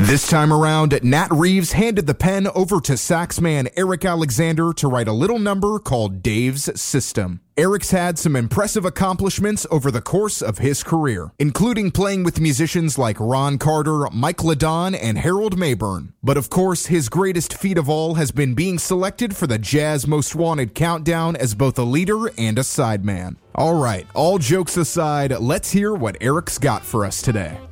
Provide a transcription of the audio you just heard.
This time around, Nat Reeves handed the pen over to saxman Eric Alexander to write a little number called Dave's System. Eric's had some impressive accomplishments over the course of his career, including playing with musicians like Ron Carter, Mike LaDon, and Harold Mayburn. But of course, his greatest feat of all has been being selected for the Jazz Most Wanted countdown as both a leader and a sideman. All right, all jokes aside, let's hear what Eric's got for us today.